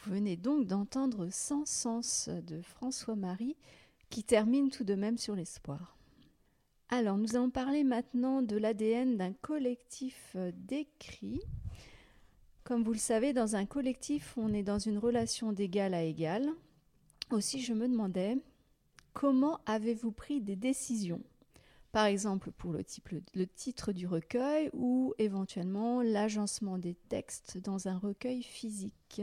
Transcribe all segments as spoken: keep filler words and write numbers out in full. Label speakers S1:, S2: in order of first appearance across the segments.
S1: Vous venez donc d'entendre Sans sens de François Marie, qui termine tout de même sur l'espoir. Alors, nous allons parler maintenant de l'A D N d'un collectif d'écrits. Comme vous le savez, dans un collectif, on est dans une relation d'égal à égal. Aussi, je me demandais, comment avez-vous pris des décisions ? Par exemple, pour le, type, le titre du recueil ou éventuellement l'agencement des textes dans un recueil physique.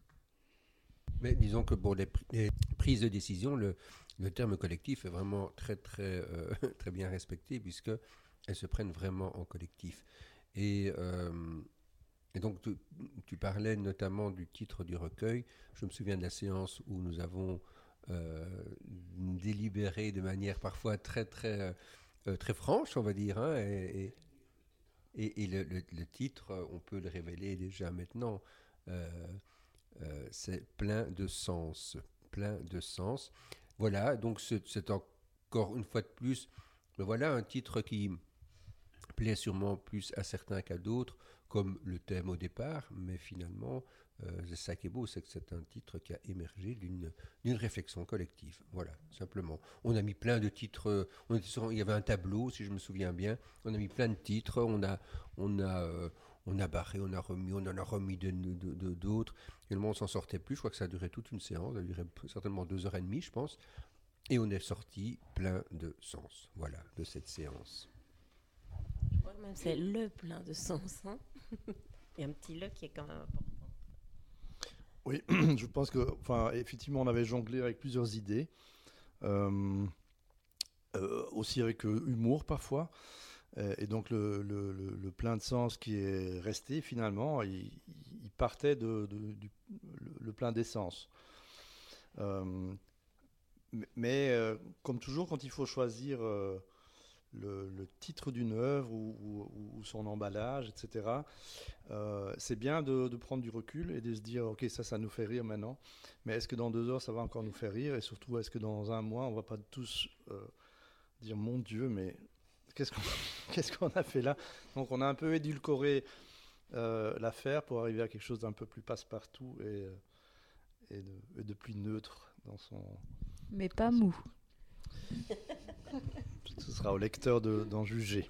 S2: Mais disons que pour les, les prises de décision, le, le terme collectif est vraiment très, très, euh, très bien respecté puisqu'elles se prennent vraiment en collectif. Et, euh, et donc, tu, tu parlais notamment du titre du recueil. Je me souviens de la séance où nous avons euh, délibéré de manière parfois très, très... Euh, très franche, on va dire, hein, et, et, et le, le, le titre, on peut le révéler déjà maintenant, euh, euh, c'est plein de sens, plein de sens. Voilà, donc c'est, c'est encore une fois de plus, mais voilà un titre qui plaît sûrement plus à certains qu'à d'autres, comme le thème au départ, mais finalement, euh, c'est ça qui est beau, c'est que c'est un titre qui a émergé d'une, d'une réflexion collective. Voilà, simplement. On a mis plein de titres, on était sur, il y avait un tableau, si je me souviens bien, on a mis plein de titres, on a, on a, euh, on a barré, on a remis, on en a remis de, de, de, d'autres, et le monde s'en sortait plus, je crois que ça a duré toute une séance, ça a duré certainement deux heures et demie, je pense, et on est sorti plein de sens, voilà, de cette séance.
S3: Je crois que même c'est le plein de sens. Hein. Il y a un petit le qui est quand même important.
S4: Oui, je pense que, enfin, effectivement, on avait jonglé avec plusieurs idées, euh, euh, aussi avec euh, humour parfois, euh, et donc le, le, le, le plein de sens qui est resté finalement, il, il partait de, de du le, le plein d'essence. Euh, mais euh, comme toujours, quand il faut choisir euh, Le, le titre d'une œuvre ou, ou, ou son emballage, et cetera. Euh, c'est bien de, de prendre du recul et de se dire, ok, ça, ça nous fait rire maintenant, mais est-ce que dans deux heures, ça va encore nous faire rire ? Et surtout, est-ce que dans un mois, on va pas tous euh, dire, mon Dieu, mais qu'est-ce qu'on, qu'est-ce qu'on a fait là ? Donc, on a un peu édulcoré euh, l'affaire pour arriver à quelque chose d'un peu plus passe-partout et, et, de, et de plus neutre dans son...
S1: Mais pas mou.
S4: Ce sera au lecteur de, d'en juger.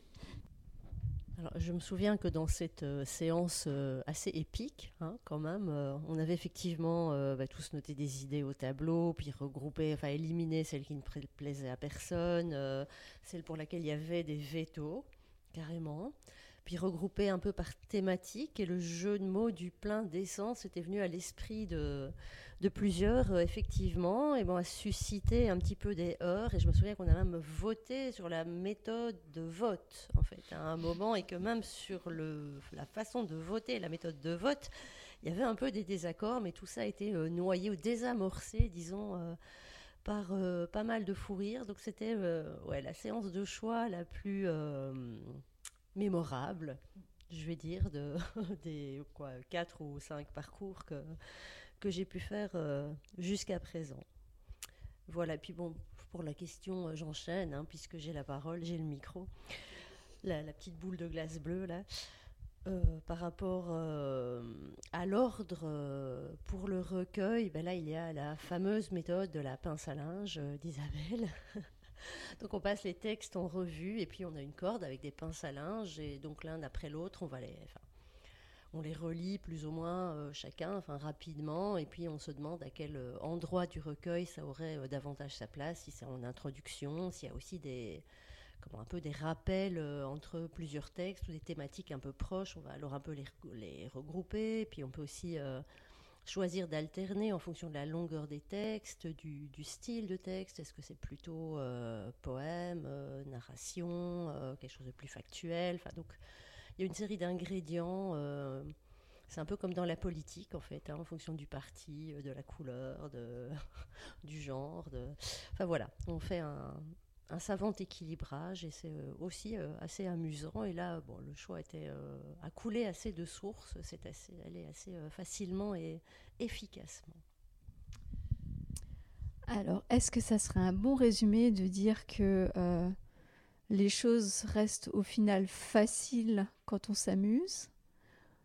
S3: Alors, je me souviens que dans cette euh, séance euh, assez épique, hein, quand même, euh, on avait effectivement euh, bah, tous noté des idées au tableau, puis regroupé, enfin éliminer celles qui ne pla- plaisaient à personne, euh, celles pour laquelle il y avait des vétos, carrément, puis regroupé un peu par thématique, et le jeu de mots du plein d'essence était venu à l'esprit de, de plusieurs, euh, effectivement, et bon, a suscité un petit peu des heurts, et je me souviens qu'on a même voté sur la méthode de vote, en fait, à un moment, et que même sur le, la façon de voter, la méthode de vote, il y avait un peu des désaccords, mais tout ça a été euh, noyé ou désamorcé, disons, euh, par euh, pas mal de fou rire, donc c'était euh, ouais, la séance de choix la plus... Euh, mémorable, je vais dire, de, des quoi, quatre ou cinq parcours que, que j'ai pu faire euh, jusqu'à présent. Voilà, puis bon, pour la question, euh, j'enchaîne, hein, puisque j'ai la parole, j'ai le micro. La, la petite boule de glace bleue, là. Euh, par rapport euh, à l'ordre euh, pour le recueil, ben là, il y a la fameuse méthode de la pince à linge euh, d'Isabelle. Donc on passe les textes en revue et puis on a une corde avec des pinces à linge et donc l'un après l'autre on va les, enfin, on les relie plus ou moins euh, chacun, enfin rapidement, et puis on se demande à quel euh, endroit du recueil ça aurait euh, davantage sa place, si c'est en introduction, s'il y a aussi des, comment, un peu des rappels euh, entre plusieurs textes ou des thématiques un peu proches, on va alors un peu les, les regrouper, puis on peut aussi euh, choisir d'alterner en fonction de la longueur des textes, du, du style de texte. Est-ce que c'est plutôt euh, poème, euh, narration, euh, quelque chose de plus factuel. Enfin, donc, il y a une série d'ingrédients. Euh, c'est un peu comme dans la politique, en fait, hein, en fonction du parti, de la couleur, de, du genre. De... Enfin, voilà, on fait un, un savant équilibrage et c'est euh, aussi euh, assez amusant. Et là, bon, le choix était euh, a coulé assez de sources, c'est assez, allé assez euh, facilement et efficacement.
S1: Alors, est-ce que ça serait un bon résumé de dire que euh, les choses restent au final faciles quand on s'amuse ?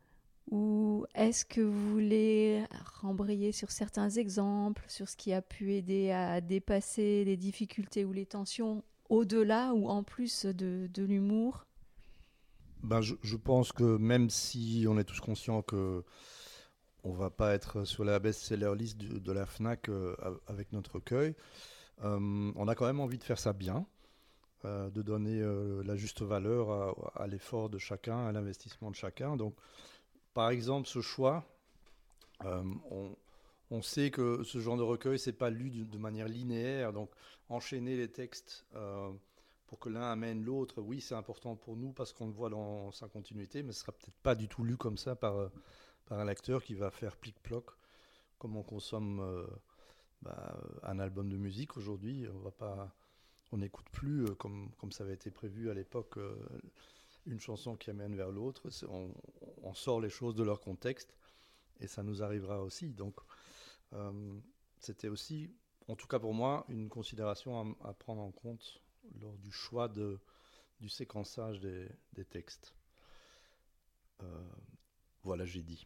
S1: Ou est-ce que vous voulez rembrayer sur certains exemples, sur ce qui a pu aider à dépasser les difficultés ou les tensions au-delà ou en plus de, de l'humour ?
S4: Ben, je, je pense que même si on est tous conscients que on va pas être sur la best-seller list de, de la Fnac euh, avec notre recueil, euh, on a quand même envie de faire ça bien, euh, de donner euh, la juste valeur à, à l'effort de chacun, à l'investissement de chacun. Donc, par exemple, ce choix, euh, on, on sait que ce genre de recueil, c'est pas lu de, de manière linéaire. Donc, enchaîner les textes euh, pour que l'un amène l'autre, oui, c'est important pour nous parce qu'on le voit dans sa continuité, mais ce sera peut-être pas du tout lu comme ça par, par un lecteur qui va faire plic-ploc, comme on consomme euh, bah, un album de musique aujourd'hui. On va pas, on n'écoute plus euh, comme, comme ça avait été prévu à l'époque. Euh, une chanson qui amène vers l'autre, on, on sort les choses de leur contexte et ça nous arrivera aussi. Donc, euh, c'était aussi, en tout cas pour moi, une considération à, à prendre en compte lors du choix de, du séquençage des, des textes. Euh, voilà, j'ai dit.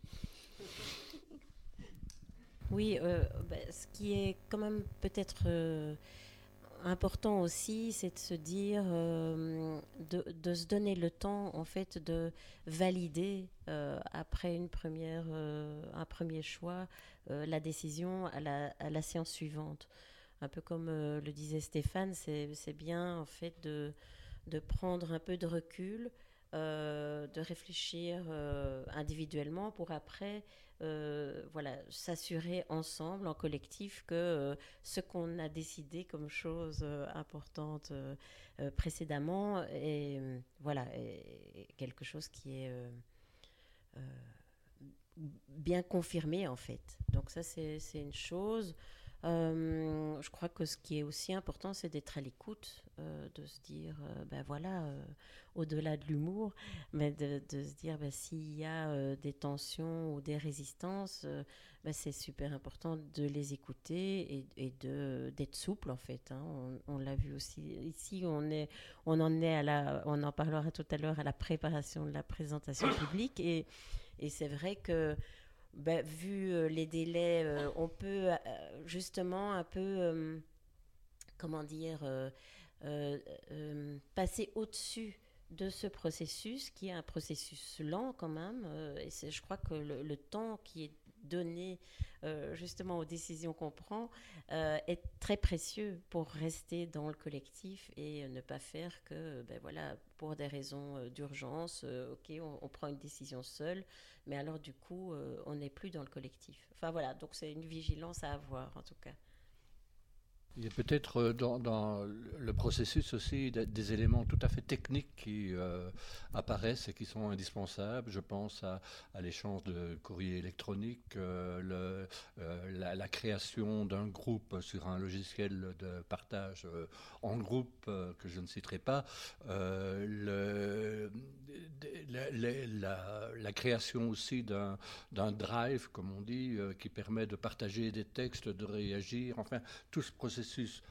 S3: Oui, euh, bah, ce qui est quand même peut-être euh, important aussi, c'est de se dire, euh, de, de se donner le temps, en fait, de valider euh, après une première, euh, un premier choix, euh, la décision à la, à la séance suivante. Un peu comme euh, le disait Stéphane, c'est, c'est bien, en fait, de, de prendre un peu de recul, euh, de réfléchir euh, individuellement pour après euh, voilà, s'assurer ensemble, en collectif, que euh, ce qu'on a décidé comme chose euh, importante euh, euh, précédemment est, euh, voilà, est quelque chose qui est euh, euh, bien confirmé en fait. Donc ça c'est, c'est une chose. Euh, je crois que ce qui est aussi important, c'est d'être à l'écoute, euh, de se dire, euh, ben voilà, euh, au-delà de l'humour, mais de, de se dire, ben, s'il y a euh, des tensions ou des résistances, euh, ben, c'est super important de les écouter et, et de, d'être souple en fait. Hein. On, on l'a vu aussi ici, on, est, on en est à la, on en parlera tout à l'heure à la préparation de la présentation publique et, et c'est vrai que Ben, vu euh, les délais, euh, on peut euh, justement un peu, euh, comment dire, euh, euh, euh, passer au-dessus de ce processus, qui est un processus lent quand même. Euh, et c'est, je crois que le, le temps qui est donné euh, justement aux décisions qu'on prend euh, est très précieux pour rester dans le collectif et ne pas faire que, ben voilà, pour des raisons euh, d'urgence, euh, ok, on, on prend une décision seule, mais alors du coup, euh, on n'est plus dans le collectif. Enfin voilà, donc c'est une vigilance à avoir en tout cas.
S5: Il y a peut-être dans, dans le processus aussi des, des éléments tout à fait techniques qui euh, apparaissent et qui sont indispensables. Je pense à, à l'échange de courrier électronique, euh, le, euh, la, la création d'un groupe sur un logiciel de partage euh, en groupe euh, que je ne citerai pas, euh, le, la, la, la, la création aussi d'un, d'un drive, comme on dit, euh, qui permet de partager des textes, de réagir, enfin tout ce processus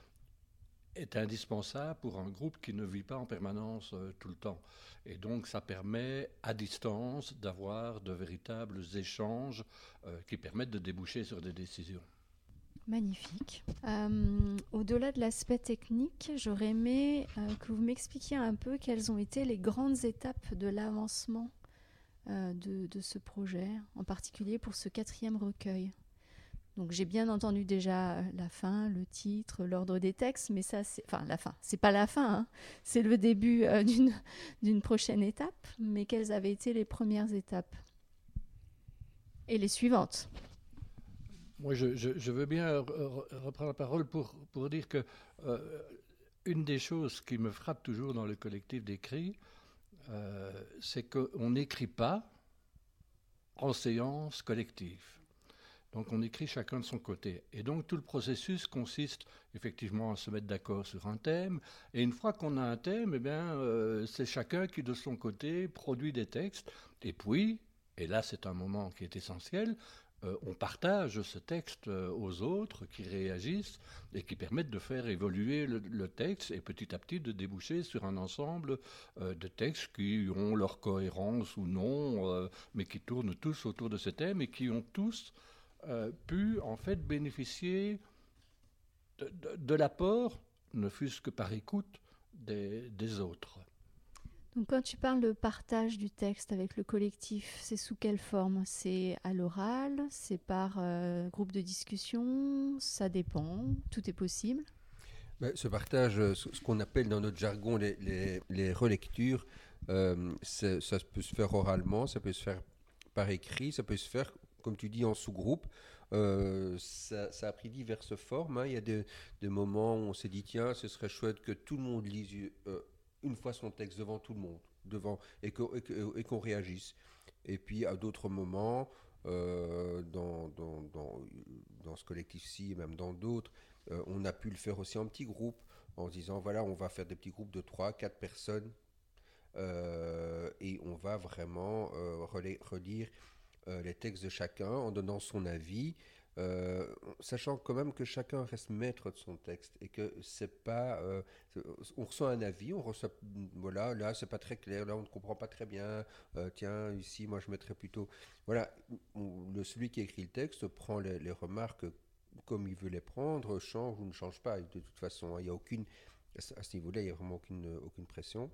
S5: est indispensable pour un groupe qui ne vit pas en permanence euh, tout le temps. Et donc, ça permet, à distance, d'avoir de véritables échanges euh, qui permettent de déboucher sur des décisions.
S1: Magnifique. Euh, au-delà de l'aspect technique, j'aurais aimé euh, que vous m'expliquiez un peu quelles ont été les grandes étapes de l'avancement euh, de, de ce projet, en particulier pour ce quatrième recueil. Donc j'ai bien entendu déjà la fin, le titre, l'ordre des textes, mais ça, c'est, enfin la fin, c'est pas la fin, hein, c'est le début euh, d'une, d'une prochaine étape. Mais quelles avaient été les premières étapes et les suivantes?
S5: Moi, je, je, je veux bien re- reprendre la parole pour, pour dire que euh, une des choses qui me frappe toujours dans le collectif d'écrit, euh, c'est qu'on n'écrit pas en séance collective. Donc on écrit chacun de son côté. Et donc tout le processus consiste effectivement à se mettre d'accord sur un thème. Et une fois qu'on a un thème, eh bien, euh, c'est chacun qui de son côté produit des textes. Et puis, Et là, c'est un moment qui est essentiel. Euh, on partage ce texte euh, aux autres qui réagissent et qui permettent de faire évoluer le, le texte et petit à petit de déboucher sur un ensemble euh, de textes qui ont leur cohérence ou non, euh, mais qui tournent tous autour de ce thème et qui ont tous euh, pu en fait bénéficier de, de, de l'apport, ne fût-ce que par écoute, des, des autres.
S1: Donc quand tu parles de partage du texte avec le collectif, c'est sous quelle forme? C'est à l'oral, c'est par euh, groupe de discussion, ça dépend, tout est possible?
S2: Ben, ce partage, ce qu'on appelle dans notre jargon les, les, les relectures, euh, ça peut se faire oralement, ça peut se faire par écrit, ça peut se faire, comme tu dis, en sous-groupe. Euh, ça, ça a pris diverses formes. Hein. Il y a des, des moments où on s'est dit, tiens, ce serait chouette que tout le monde lise euh, une fois son texte devant tout le monde, devant, et, que, et, que, et qu'on réagisse. Et puis à d'autres moments, euh, dans, dans, dans, dans ce collectif-ci, et même dans d'autres, euh, on a pu le faire aussi en petits groupes, en se disant, voilà, on va faire des petits groupes de trois, quatre personnes, euh, et on va vraiment euh, relire, relire euh, les textes de chacun en donnant son avis, Euh, sachant quand même que chacun reste maître de son texte et que c'est pas euh, on reçoit un avis, on reçoit voilà, là c'est pas très clair, là on ne comprend pas très bien, euh, tiens ici moi je mettrais plutôt voilà, on, le, celui qui écrit le texte prend les, les remarques comme il veut les prendre, change ou ne change pas de toute façon, il y a aucune à ce niveau-là il y a vraiment aucune, aucune pression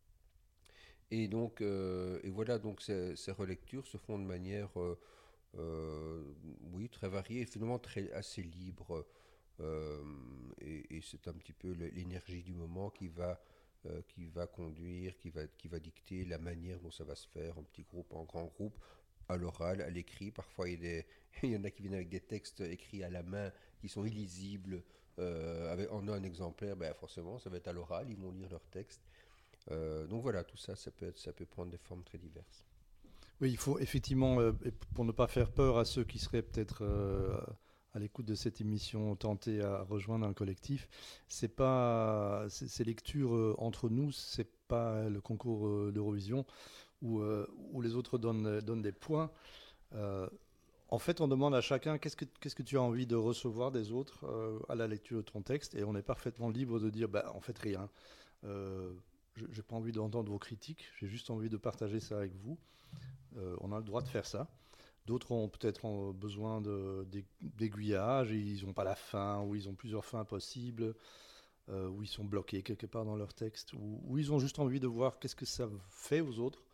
S2: et donc euh, et voilà, donc ces, ces relectures se font de manière euh, Euh, oui, très varié et finalement très, assez libre. Euh, et, et c'est un petit peu l'énergie du moment qui va, euh, qui va conduire, qui va, qui va dicter la manière dont ça va se faire, en petit groupe, en grand groupe, à l'oral, à l'écrit. Parfois, il y, a des, il y en a qui viennent avec des textes écrits à la main qui sont illisibles. Euh, avec, en un exemplaire, ben forcément, ça va être à l'oral, ils vont lire leur texte. Euh, donc voilà, tout ça, ça peut, être, ça peut prendre des formes très diverses.
S4: Oui, il faut effectivement, euh, pour ne pas faire peur à ceux qui seraient peut-être euh, à l'écoute de cette émission tentés à rejoindre un collectif, c'est pas ces, ces lectures euh, entre nous, c'est pas le concours euh, d'Eurovision où, euh, où les autres donnent, donnent des points. Euh, en fait, on demande à chacun qu'est-ce que, qu'est-ce que tu as envie de recevoir des autres euh, à la lecture de ton texte, et on est parfaitement libre de dire, bah, en fait, rien. Euh, je n'ai pas envie d'entendre vos critiques, j'ai juste envie de partager ça avec vous. Euh, on a le droit de faire ça. D'autres ont peut-être besoin de, d'aiguillage, et ils n'ont pas la fin, ou ils ont plusieurs fins possibles, euh, ou ils sont bloqués quelque part dans leur texte, ou, ou ils ont juste envie de voir qu'est-ce que ça fait aux autres.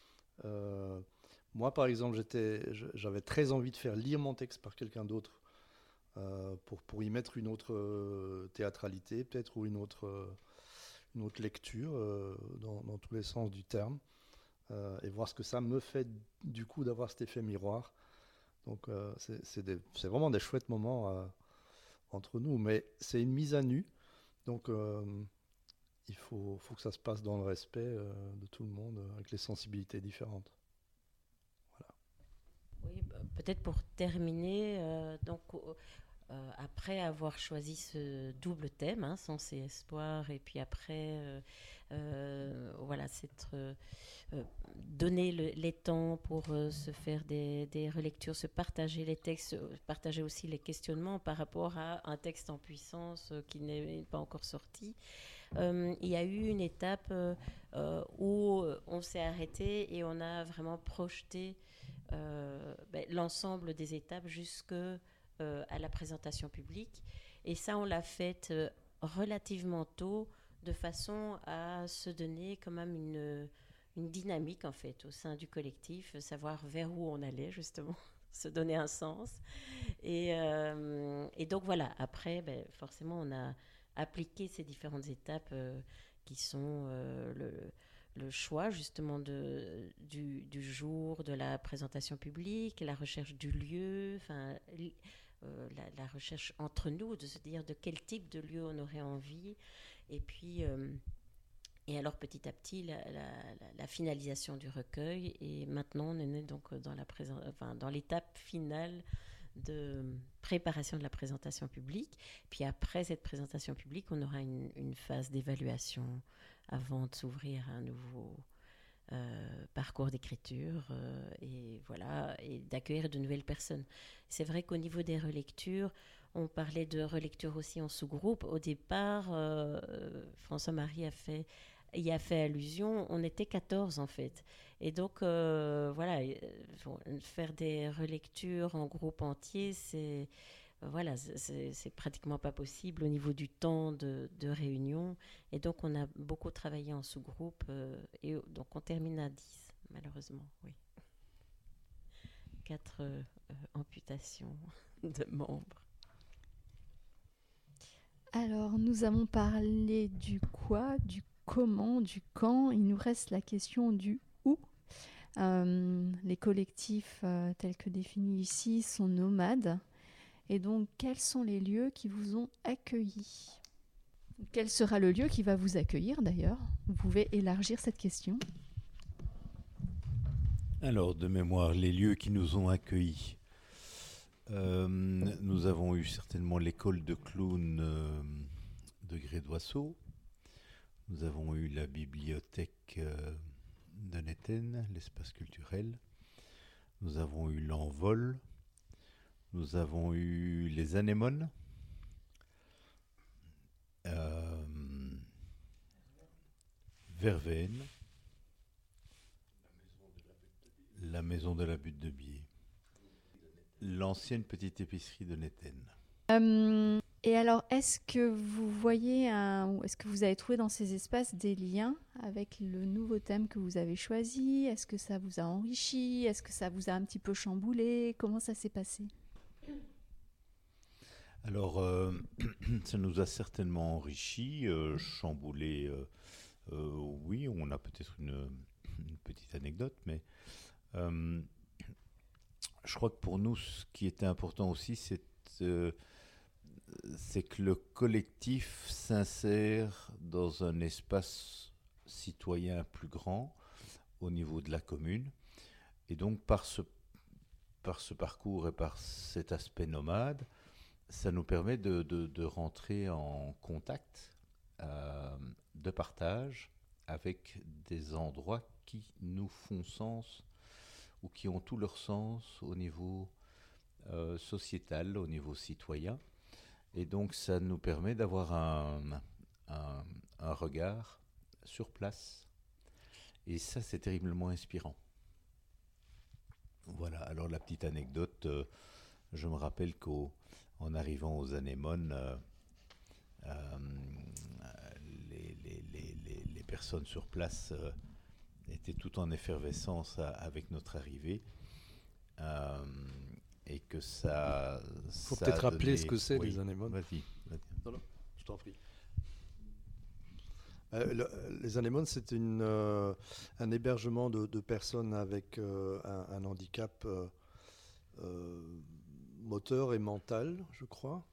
S4: Euh, moi, par exemple, j'étais, j'avais très envie de faire lire mon texte par quelqu'un d'autre, euh, pour, pour y mettre une autre euh, théâtralité, peut-être, ou une autre, euh, une autre lecture, euh, dans, dans tous les sens du terme. Euh, et voir ce que ça me fait du coup d'avoir cet effet miroir. Donc euh, c'est, c'est, des, c'est vraiment des chouettes moments euh, entre nous, mais c'est une mise à nu, donc euh, il faut, faut que ça se passe dans le respect euh, de tout le monde, euh, avec les sensibilités différentes. Voilà.
S3: Oui, bah, peut-être pour terminer, euh, donc euh, après avoir choisi ce double thème, hein, Sens et Espoir, et puis après, euh, euh, voilà, c'est euh, donner le, les temps pour euh, se faire des, des relectures, se partager les textes, partager aussi les questionnements par rapport à un texte en puissance euh, qui n'est pas encore sorti. Euh, il y a eu une étape euh, euh, où on s'est arrêté et on a vraiment projeté euh, ben, l'ensemble des étapes jusque Euh, à la présentation publique, et ça on l'a fait euh, relativement tôt, de façon à se donner quand même une, une dynamique en fait au sein du collectif, savoir vers où on allait justement, se donner un sens, et, euh, et donc voilà, après ben, forcément on a appliqué ces différentes étapes euh, qui sont euh, le le choix justement de, du, du jour de la présentation publique, la recherche du lieu, enfin euh, la, la recherche entre nous, de se dire de quel type de lieu on aurait envie, et puis euh, et alors petit à petit la, la, la, la finalisation du recueil, et maintenant on est donc dans, la présent, enfin, dans l'étape finale de préparation de la présentation publique. Puis après cette présentation publique, on aura une, une phase d'évaluation avant de s'ouvrir à un nouveau, euh, parcours d'écriture euh, et voilà, et d'accueillir de nouvelles personnes. C'est vrai qu'au niveau des relectures, on parlait de relecture aussi en sous-groupe. Au départ, euh, François-Marie a fait, y a fait allusion, on était quatorze en fait. Et donc, euh, voilà, euh, faire des relectures en groupe entier, c'est, voilà, c'est, c'est pratiquement pas possible au niveau du temps de, de réunion. Et donc, on a beaucoup travaillé en sous-groupe. Euh, et donc, on termine à dix, malheureusement, oui. Quatre euh, euh, amputations de membres.
S1: Alors, nous avons parlé du quoi, du comment, du quand. Il nous reste la question du où. Euh, les collectifs euh, tels que définis ici sont nomades. Et donc, quels sont les lieux qui vous ont accueillis ? Quel sera le lieu qui va vous accueillir d'ailleurs ? Vous pouvez élargir cette question.
S6: Alors, de mémoire, les lieux qui nous ont accueillis. Euh, nous avons eu certainement l'école de clown euh, de Gré-d'Oisseau. Nous avons eu la bibliothèque euh, de Netten, l'espace culturel. Nous avons eu l'Envol. Nous avons eu les Anémones. Euh, Verveine. La maison de la butte de Biais. L'ancienne petite épicerie de Netten.
S1: Euh, et alors, est-ce que vous voyez, un, ou est-ce que vous avez trouvé dans ces espaces des liens avec le nouveau thème que vous avez choisi ? Est-ce que ça vous a enrichi ? Est-ce que ça vous a un petit peu chamboulé ? Comment ça s'est passé ?
S6: Alors, euh, ça nous a certainement enrichi, euh, chamboulé. Euh, euh, oui, on a peut-être une, une petite anecdote, mais euh, je crois que pour nous, ce qui était important aussi, c'est, euh, c'est que le collectif s'insère dans un espace citoyen plus grand au niveau de la commune. Et donc, par ce, par ce parcours et par cet aspect nomade, ça nous permet de, de, de rentrer en contact, euh, de partage avec des endroits qui nous font sens ou qui ont tout leur sens au niveau euh, sociétal, au niveau citoyen. Et donc ça nous permet d'avoir un, un, un regard sur place. Et ça, c'est terriblement inspirant. Voilà, alors la petite anecdote, euh, je me rappelle qu'au en arrivant aux Anémones, euh, euh, les, les, les, les, les personnes sur place euh, étaient toutes en effervescence à, avec notre arrivée. Euh, et que ça...
S4: Il faut
S6: ça
S4: peut-être
S6: donné...
S4: rappeler ce que c'est,
S6: oui.
S4: les Anémones.
S6: Vas-y, vas-y.
S4: Non, non, je t'en prie. Euh, le, les Anémones, c'est une, euh, un hébergement de, de personnes avec euh, un, un handicap euh, euh, moteur et mental, je crois.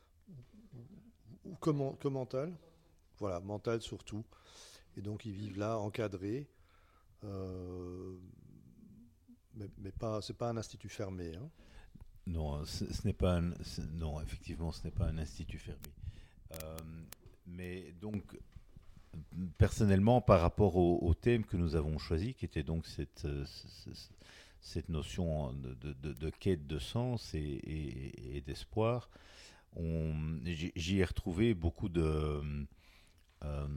S4: Ou que, que mental. Voilà, mental surtout. Et donc, ils vivent là, encadrés. Euh, mais mais pas, c'est pas un institut fermé. Hein.
S6: Non, ce, ce n'est pas un, ce, non, effectivement, ce n'est pas un institut fermé. Euh, mais donc, personnellement, par rapport au, au thème que nous avons choisi, qui était donc cette, cette, cette notion de, de, de, de quête de sens et, et, et d'espoir, on, j'y ai retrouvé beaucoup de euh,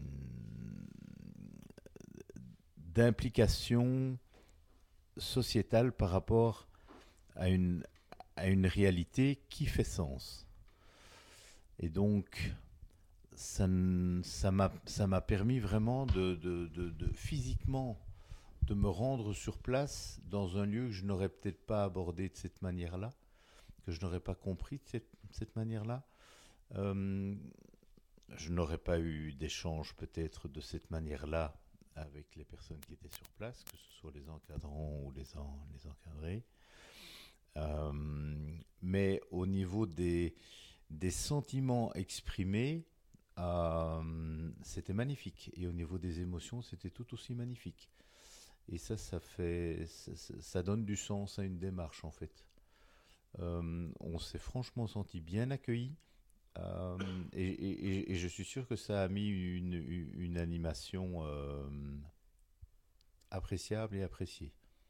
S6: d'implication sociétale par rapport à une à une réalité qui fait sens. Et donc, ça, ça, m'a, ça m'a permis vraiment de, de, de, de physiquement de me rendre sur place dans un lieu que je n'aurais peut-être pas abordé de cette manière-là, que je n'aurais pas compris de cette, de cette manière-là. Euh, je n'aurais pas eu d'échange peut-être de cette manière-là avec les personnes qui étaient sur place, que ce soit les encadrants ou les, en, les encadrés. Euh, mais au niveau des, des sentiments exprimés, euh, c'était magnifique. Et au niveau des émotions, c'était tout aussi magnifique. Et ça, ça fait, ça, ça donne du sens à une démarche, en fait. Euh, on s'est franchement senti bien accueillis. Euh, et, et, et je suis sûr que ça a mis une, une animation euh, appréciable et apprécié.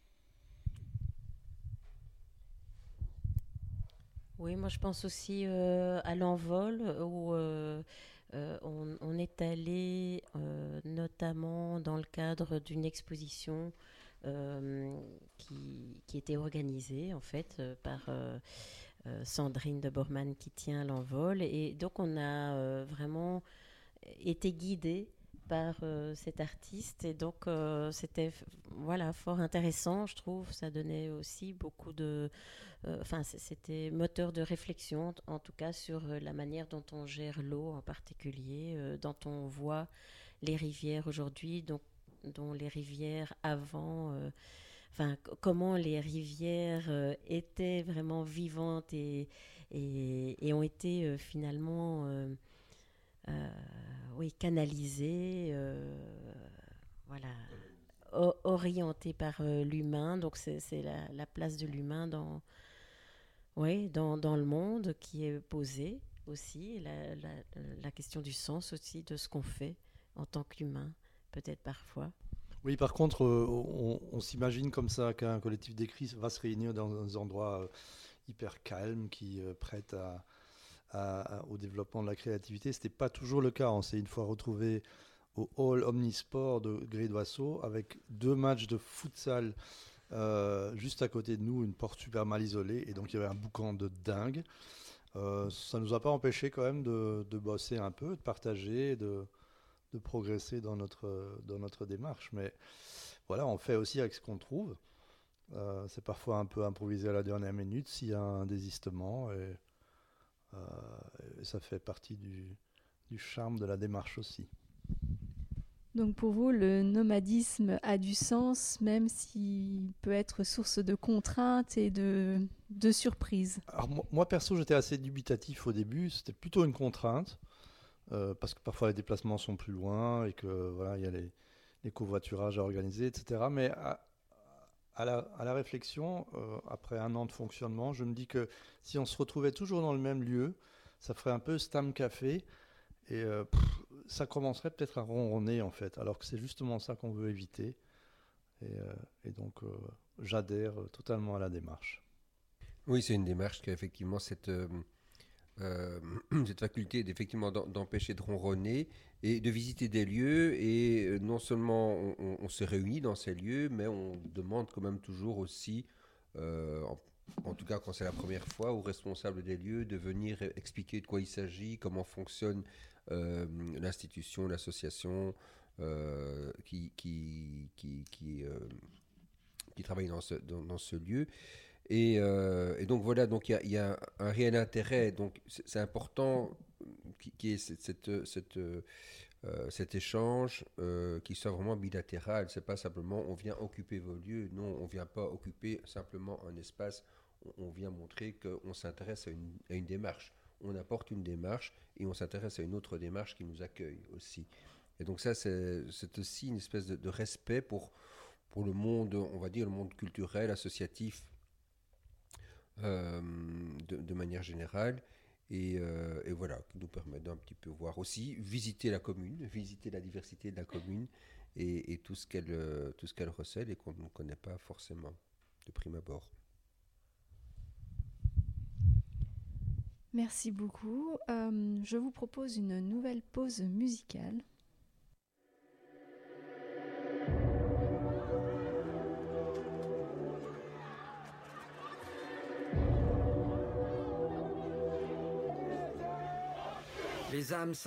S3: Oui, moi je pense aussi euh, à l'envol où euh, euh, on, on est allé euh, notamment dans le cadre d'une exposition euh, qui, qui était organisée en fait euh, par euh, euh, Sandrine de Bormann qui tient l'envol, et donc on a euh, vraiment été guidé par euh, cet artiste, et donc euh, c'était f- voilà fort intéressant, je trouve. Ça donnait aussi beaucoup de enfin euh, c'était moteur de réflexion en tout cas sur euh, la manière dont on gère l'eau en particulier, euh, dont on voit les rivières aujourd'hui, dont, dont les rivières avant euh, enfin c- comment les rivières euh, étaient vraiment vivantes et et, et ont été euh, finalement euh, euh, oui, canalisé, euh, voilà, o- orienté par euh, l'humain. Donc c'est, c'est la, la place de l'humain dans, oui, dans, dans le monde qui est posée aussi, la, la, la question du sens aussi de ce qu'on fait en tant qu'humain, peut-être parfois.
S4: Oui, par contre, euh, on, on s'imagine comme ça qu'un collectif d'écrits va se réunir dans un endroit euh, hyper calme qui euh, prête à, à- à- au développement de la créativité. Ce n'était pas toujours le cas. On s'est une fois retrouvé au hall Omnisport de Gré-d'Oisseau avec deux matchs de futsal euh, juste à côté de nous, une porte super mal isolée, et donc il y avait un boucan de dingue. Euh, ça ne nous a pas empêché quand même de, de bosser un peu, de partager, de, de progresser dans notre, dans notre démarche. Mais voilà, on fait aussi avec ce qu'on trouve. Euh, c'est parfois un peu improvisé à la dernière minute s'il y a un désistement, et, euh, et ça fait partie du, du charme de la démarche aussi.
S1: Donc pour vous, le nomadisme a du sens, même s'il peut être source de contraintes et de, de surprises.
S4: Alors moi, moi, perso, j'étais assez dubitatif au début. C'était plutôt une contrainte, euh, parce que parfois les déplacements sont plus loin et que voilà, il y a les, les covoiturages à organiser, et cetera. Mais à, à la, à la réflexion, euh, après un an de fonctionnement, je me dis que si on se retrouvait toujours dans le même lieu, ça ferait un peu Stam Café, et euh, pff, ça commencerait peut-être à ronronner en fait, alors que c'est justement ça qu'on veut éviter. Et, euh, et donc, euh, j'adhère totalement à la démarche.
S2: Oui, c'est une démarche qui a effectivement cette, euh, euh, cette faculté d'effectivement d'en- d'empêcher de ronronner et de visiter des lieux. Et euh, non seulement on, on- on se réunit dans ces lieux, mais on demande quand même toujours aussi, euh, en, en tout cas quand c'est la première fois, aux responsables des lieux de venir expliquer de quoi il s'agit, comment fonctionne euh, l'institution, l'association euh, qui, qui, qui, qui, euh, qui travaille dans ce, dans, dans ce lieu. Et, euh, et donc voilà, donc il y a, y a un réel intérêt. Donc c'est c'est important qu'il y ait cette, cette, cette, euh, cet échange euh, qui soit vraiment bilatéral. C'est pas simplement on vient occuper vos lieux. Non, on vient pas occuper simplement un espace. On, on vient montrer qu'on s'intéresse à une, à une démarche. On apporte une démarche et on s'intéresse à une autre démarche qui nous accueille aussi. Et donc ça, c'est c'est aussi une espèce de, de respect pour, pour le monde, on va dire, le monde culturel, associatif, euh, de, de manière générale. Et, euh, et voilà, qui nous permet d'un petit peu voir aussi, visiter la commune, visiter la diversité de la commune et, et tout ce qu'elle euh, tout ce qu'elle recèle et qu'on ne connaît pas forcément de prime abord.
S1: Merci beaucoup. Euh, je vous propose une nouvelle pause musicale.
S7: Les âmes